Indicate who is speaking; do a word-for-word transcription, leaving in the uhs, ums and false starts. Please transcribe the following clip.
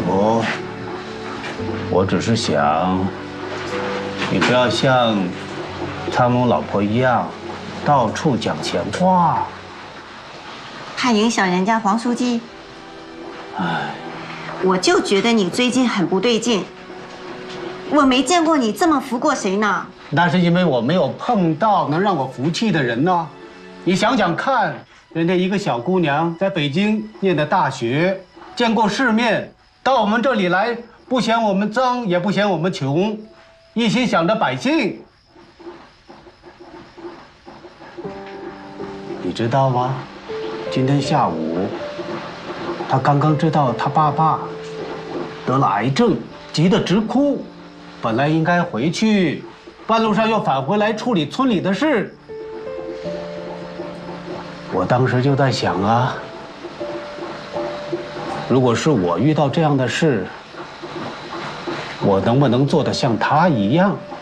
Speaker 1: 不，我只是想，你不要像参谋老婆一样，到处讲闲话，
Speaker 2: 怕影响人家黄书记。
Speaker 1: 唉，
Speaker 2: 我就觉得你最近很不对劲，我没见过你这么服过谁呢？
Speaker 1: 那是因为我没有碰到能让我服气的人呢。你想想看，人家一个小姑娘在北京念的大学，见过世面，到我们这里来，不嫌我们脏，也不嫌我们穷，一心想着百姓。你知道吗？今天下午，她刚刚知道她爸爸得了癌症，急得直哭。本来应该回去，半路上又返回来处理村里的事。我当时就在想啊，如果是我遇到这样的事，我能不能做得像他一样？